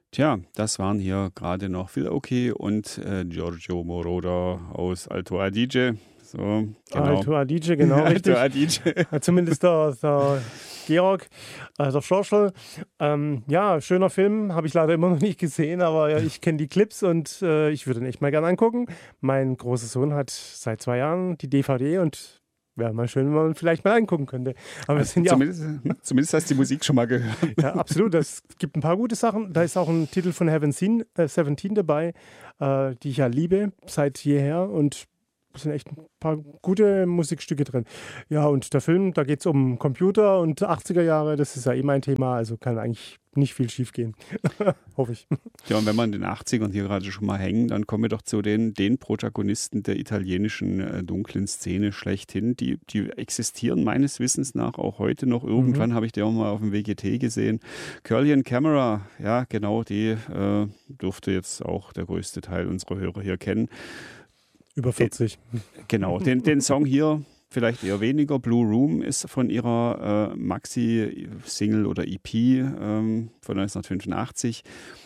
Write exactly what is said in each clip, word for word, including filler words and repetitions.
Tja, das waren hier gerade noch Phil Oakey und äh, Giorgio Moroder aus Alto Adige. So, genau. Alto Adige, genau Alto richtig. Adige. Zumindest der, der Georg, äh, der Schorschel. Ähm, ja, schöner Film, habe ich leider immer noch nicht gesehen, aber ja, ich kenne die Clips und äh, ich würde ihn echt mal gerne angucken. Mein großer Sohn hat seit zwei Jahren die D V D und wäre mal schön, wenn man vielleicht mal angucken könnte. Aber wir Also sind ja auch, zumindest, zumindest hast du die Musik schon mal gehört. ja, absolut. Es gibt ein paar gute Sachen. Da ist auch ein Titel von Heaven Seen, äh, Seventeen dabei, äh, die ich ja liebe seit jeher und es sind echt ein paar gute Musikstücke drin. Ja, und der Film, da geht es um Computer und achtziger Jahre, das ist ja eh mein Thema, also kann eigentlich nicht viel schief gehen. Hoffe ich. Ja, und wenn wir in den achtzigern hier gerade schon mal hängen, dann kommen wir doch zu den, den Protagonisten der italienischen äh, dunklen Szene schlechthin. Die, die existieren meines Wissens nach auch heute noch. Irgendwann Mhm. habe ich die auch mal auf dem W G T gesehen. Curly and Camera, ja genau, die äh, dürfte jetzt auch der größte Teil unserer Hörer hier kennen. Über vierzig. Genau, den, den Song hier vielleicht eher weniger. Blue Room ist von ihrer äh, Maxi-Single oder E P ähm, von neunzehnhundertfünfundachtzig.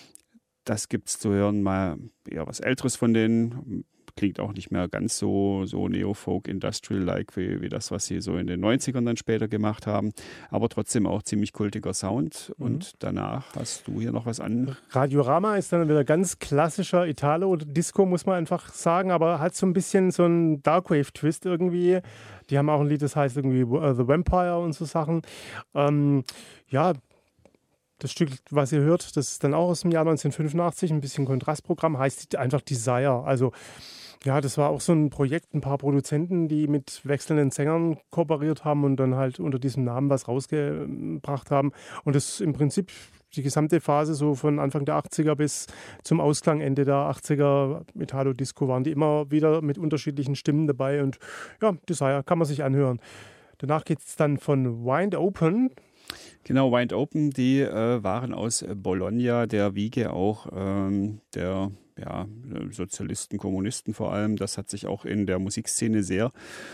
Das gibt es zu hören, mal eher was Älteres von denen. Klingt auch nicht mehr ganz so, so Neo-Folk-Industrial-like wie, wie das, was sie so in den neunzigern dann später gemacht haben. Aber trotzdem auch ziemlich kultiger Sound. Mhm. Und danach hast du hier noch was an. Radiorama ist dann wieder ganz klassischer Italo oder Disco, muss man einfach sagen, aber hat so ein bisschen so einen Darkwave-Twist irgendwie. Die haben auch ein Lied, das heißt irgendwie uh, The Vampire und so Sachen. Ähm, ja, das Stück, was ihr hört, das ist dann auch aus dem Jahr neunzehnhundertfünfundachtzig, ein bisschen Kontrastprogramm, heißt einfach Desire. Also ja, das war auch so ein Projekt, ein paar Produzenten, die mit wechselnden Sängern kooperiert haben und dann halt unter diesem Namen was rausgebracht haben. Und das im Prinzip die gesamte Phase so von Anfang der achtziger bis zum Ausklang Ende der achtziger Italo-Disco waren die immer wieder mit unterschiedlichen Stimmen dabei. Und ja, Desire kann man sich anhören. Danach geht es dann von Wind Open. Genau, Wind Open, die äh, waren aus Bologna, der Wiege auch ähm, der ja, Sozialisten, Kommunisten vor allem. Das hat sich auch in der Musikszene sehr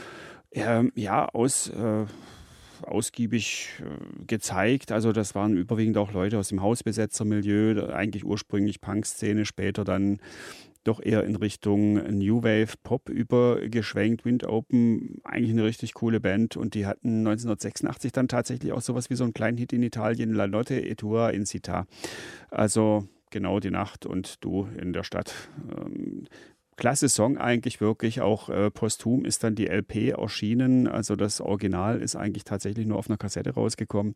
ähm, ja, aus, äh, ausgiebig äh, gezeigt. Also das waren überwiegend auch Leute aus dem Hausbesetzermilieu, eigentlich ursprünglich Punk-Szene, später dann doch eher in Richtung New Wave Pop übergeschwenkt. Wind Open, eigentlich eine richtig coole Band und die hatten neunzehnhundertsechsundachtzig dann tatsächlich auch sowas wie so einen kleinen Hit in Italien, La Notte e tua in città. Also genau die Nacht und du in der Stadt. Ähm, klasse Song eigentlich wirklich, auch äh, posthum ist dann die L P erschienen, also das Original ist eigentlich tatsächlich nur auf einer Kassette rausgekommen.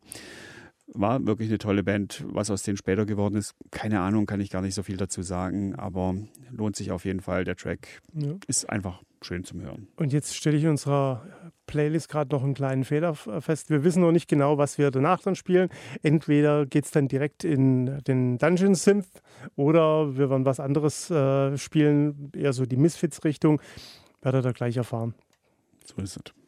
War wirklich eine tolle Band. Was aus denen später geworden ist, keine Ahnung, kann ich gar nicht so viel dazu sagen, aber lohnt sich auf jeden Fall. Der Track Ja. ist einfach schön zum Hören. Und jetzt stelle ich in unserer Playlist gerade noch einen kleinen Fehler fest. Wir wissen noch nicht genau, was wir danach dann spielen. Entweder geht es dann direkt in den Dungeon Synth oder wir werden was anderes äh, spielen, eher so die Misfits-Richtung. Werdet ihr gleich erfahren. So ist es.